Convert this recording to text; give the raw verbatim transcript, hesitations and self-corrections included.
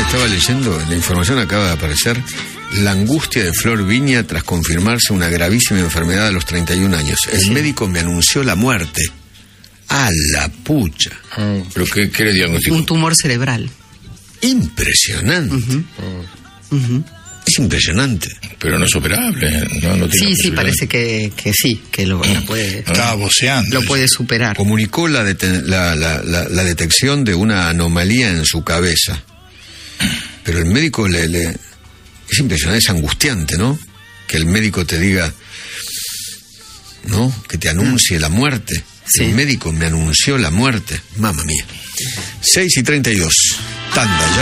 estaba leyendo, la información acaba de aparecer, la angustia de Flor Viña tras confirmarse una gravísima enfermedad a los treinta y un años. El sí. médico me anunció la muerte. ¡A la pucha! Oh, ¿pero qué, qué le diagnosticó? Un tumor cerebral. Impresionante. Uh-huh. Oh. Uh-huh. Es impresionante. Pero no es operable. No, no tiene sí, sí, parece que, que sí, que lo, lo puede... Estaba voceando. Lo puede superar. Comunicó la, deten- la, la, la, la detección de una anomalía en su cabeza. Pero el médico le... le es impresionante, es angustiante, ¿no? Que el médico te diga, ¿no? Que te anuncie la muerte. Sí. El médico me anunció la muerte. Mamma mía. seis y treinta y dos. Tanda ya.